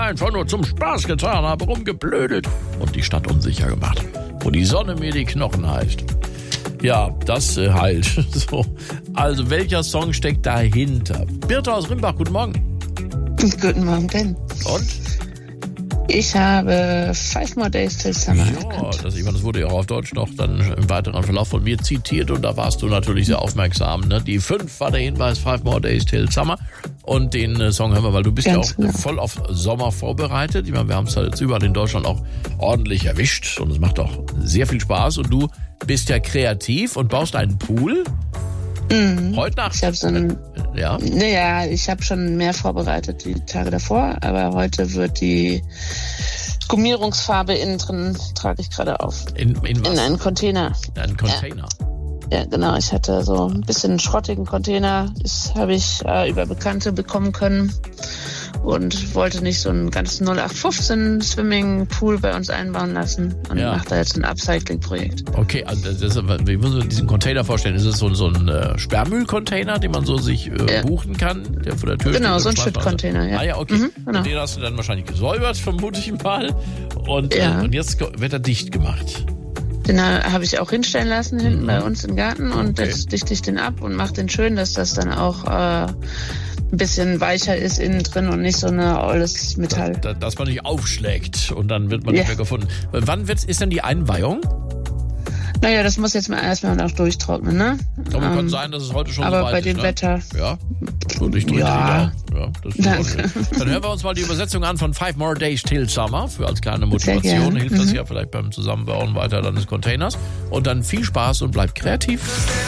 einfach nur zum Spaß getan, habe rumgeblödelt und die Stadt unsicher gemacht, wo die Sonne mir die Knochen heilt. Ja, das heilt. So. Also, welcher Song steckt dahinter? Birte aus Rimbach, guten Morgen. Guten Morgen, Ben. Und? Ich habe 5 More Days Till Summer. Ja, das wurde ja auch auf Deutsch noch dann im weiteren Verlauf von mir zitiert und da warst du natürlich sehr aufmerksam. Ne? Die 5 war der Hinweis, 5 More Days Till Summer. Und den Song hören wir, weil du bist ja auch voll auf Sommer vorbereitet. Ich meine, wir haben es halt jetzt überall in Deutschland auch ordentlich erwischt und es macht auch sehr viel Spaß. Und du bist ja kreativ und baust einen Pool. Mhm. Heute Nacht. Ich habe schon mehr vorbereitet die Tage davor, aber heute wird die Gummierungsfarbe innen drin, trage ich gerade auf. In einen Container. In einen Container. Ja, genau. Ich hatte so ein bisschen einen schrottigen Container. Das habe ich über Bekannte bekommen können und wollte nicht so einen ganz 0815 Swimming-Pool bei uns einbauen lassen und mache da jetzt ein Upcycling-Projekt. Okay, also wie muss man diesen Container vorstellen? Ist es so ein Sperrmüll-Container, den man so sich buchen kann, der vor der Tür steht? Genau, so ein Schütt-Container, ja. Ah ja, okay. Genau. Und den hast du dann wahrscheinlich gesäubert, vermute ich mal. Und jetzt wird er dicht gemacht. Den habe ich auch hinstellen lassen, hinten bei uns im Garten. Und jetzt dichte ich den ab und mache den schön, dass das dann auch ein bisschen weicher ist innen drin und nicht so eine olles Metall. Dass man nicht aufschlägt und dann wird man nicht mehr gefunden. Wann ist denn die Einweihung? Naja, das muss jetzt mal erstmal noch durchtrocknen, ne? Aber kann sein, dass es heute schon aber so weit bei ist, dem ne? Wetter. Ja, und ich drücke ja. Das ist okay. Dann hören wir uns mal die Übersetzung an von 5 More Days Till Summer für als kleine Motivation. Hilft das ja vielleicht beim Zusammenbauen weiter deines Containers. Und dann viel Spaß und bleibt kreativ.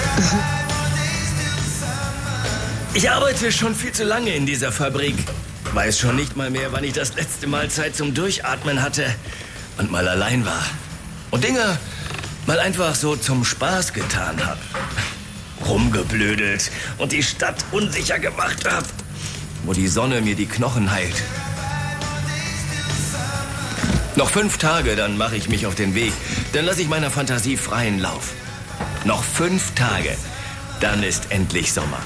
Ich arbeite schon viel zu lange in dieser Fabrik. Weiß schon nicht mal mehr, wann ich das letzte Mal Zeit zum Durchatmen hatte und mal allein war. Und Dinge mal einfach so zum Spaß getan habe. Rumgeblödelt und die Stadt unsicher gemacht habe, wo die Sonne mir die Knochen heilt. Noch 5 Tage, dann mache ich mich auf den Weg. Dann lasse ich meiner Fantasie freien Lauf. Noch 5 Tage, dann ist endlich Sommer.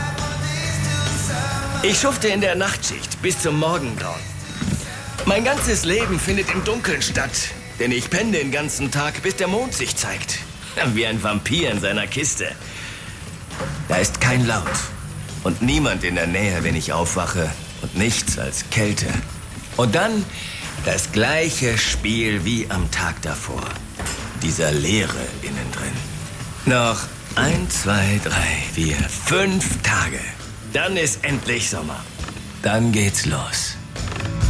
Ich schufte in der Nachtschicht bis zum Morgengrauen. Mein ganzes Leben findet im Dunkeln statt. Denn ich penne den ganzen Tag, bis der Mond sich zeigt. Wie ein Vampir in seiner Kiste. Da ist kein Laut. Und niemand in der Nähe, wenn ich aufwache. Und nichts als Kälte. Und dann das gleiche Spiel wie am Tag davor. Dieser Leere innen drin. Noch 1, 2, 3, 4, 5 Tage. Dann ist endlich Sommer. Dann geht's los.